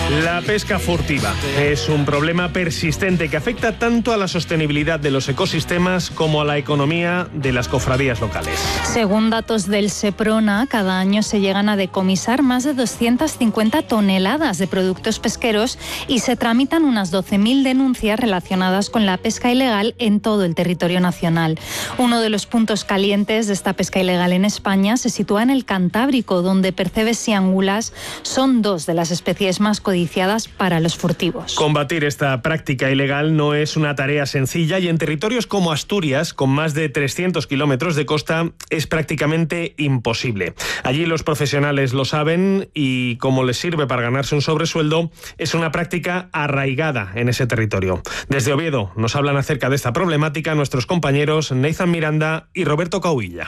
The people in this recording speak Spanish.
La pesca furtiva es un problema persistente que afecta tanto a la sostenibilidad de los ecosistemas como a la economía de las cofradías locales. Según datos del Seprona, cada año se llegan a decomisar más de 250 toneladas de productos pesqueros y se tramitan unas 12.000 denuncias relacionadas con la pesca ilegal en todo el territorio nacional. Uno de los puntos calientes de esta pesca ilegal en España se sitúa en el Cantábrico, donde percebes y angulas son dos de las especies más codiciadas para los furtivos. Combatir esta práctica ilegal no es una tarea sencilla y en territorios como Asturias, con más de 300 kilómetros de costa, es prácticamente imposible. Allí los profesionales lo saben y como les sirve para ganarse un sobresueldo, es una práctica arraigada en ese territorio. Desde Oviedo nos hablan acerca de esta problemática nuestros compañeros Nathan Miranda y Roberto Cauilla.